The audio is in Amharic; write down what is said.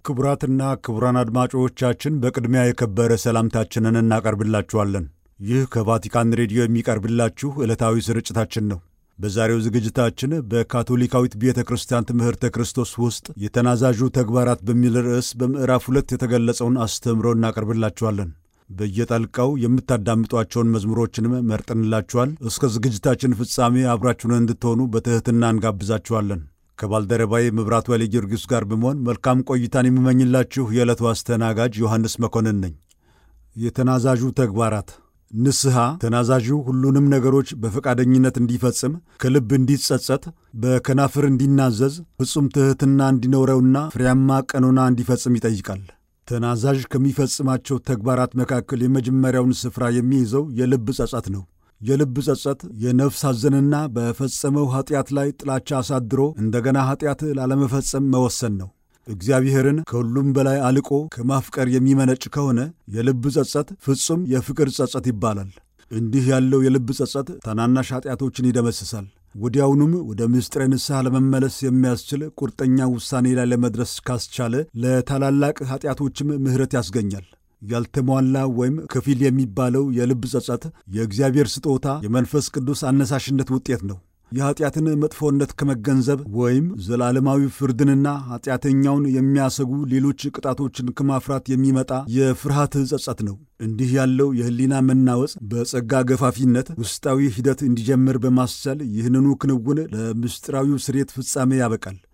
ክቡራትና ክቡራን አድማጮቻችን በቅድሚያ የከበረ ሰላምታችንን እናቀርብላችኋለን። ይህ ከቫቲካን ሬዲዮ የሚቀርብላችሁ ዕለታዊ ስርጭታችን ነው። በዛሬው ዝግጅታችን በካቶሊካዊት ቤተ ክርስቲያን ትምህርተ ክርስቶስ ውስጥ የተናዛዡ ተግባራት በሚል ርዕስ በምዕራፍ 2 የተገለጸውን አስተምሮ እናቀርብላችኋለን። በየጠልቃው የምታዳምጧቸውን መዝሙሮችንም መርጠንላችኋል። እስከ ዝግጅታችን ፍጻሜ አብራችሁን እንድትሆኑ በትሕትና እንጋብዛችኋለን። ከባልደረባዬ መብራቱ ኃይለ ጊዮርጊስ ጋር በመሆን መልካም ቆይታን የምመኝላችሁ የዕለቱ አስተናጋጅ ዮሐንስ መኮንን ነኝ። የተናዛዡ ተግባራት ንስሐ ተናዛዡ ሁሉንም ነገሮች በፈቃደኝነት እንዲፈጽም፣ ከልብ እንዲጸጸት፣ በከናፍር እንዲናዘዝ፣ ፍጹም ትሕትና እንዲኖረውና ፍሬያማ ቀኖና እንዲፈጽም ይጠይቃል። ተናዛዥ ከሚፈጽማቸው ተግባራት መካከል የመጀመሪያውን ስፍራ የሚይዘው የልብ ጸጸት ነው። የልብ ጸጸት የነፍስ ሐዘንና በፈጸመው ኀጢአት ላይ ጥላቻ አሳድሮ እንደገና ኀጢአት ላለመፈጸም መወሰን ነው። እግዚአብሔርን ከሁሉም በላይ አልቆ ከማፍቀር የሚመነጭ ከሆነ የልብ ጸጸት ፍጹም የፍቅር ጸጸት ይባላል። እንዲህ ያለው የልብ ጸጸት ታናናሽ ኀጢአቶችን ይደመስሳል። ወዲያውኑም ወደ ምስጢረ ንስሐ ለመመለስ የሚያስችል ቁርጠኛ ውሳኔ ላይ ለመድረስ ካስቻለ ለታላላቅ ኀጢአቶችም ምሕረት ያስገኛል። ያልተሟላ ወይም ከፊል የሚባለው የልብ ጸጸት የእግዚአብሔር ስጦታ የመንፈስ ቅዱስ አነሳሽነት ውጤት ነው። የኀጢአትን መጥፎነት ከመገንዘብ ወይም ዘላለማዊ ፍርድንና ኀጢአተኛውን የሚያሰጉ ሌሎች ቅጣቶችን ከማፍራት የሚመጣ የፍርሃት ጸጸት ነው። እንዲህ ያለው የሕሊና መናወጽ በጸጋ ገፋፊነት ውስጣዊ ሂደት እንዲጀምር በማስቻል ይህንኑ ክንውን ለምስጢራዊው ስርየት ፍጻሜ ያበቃል።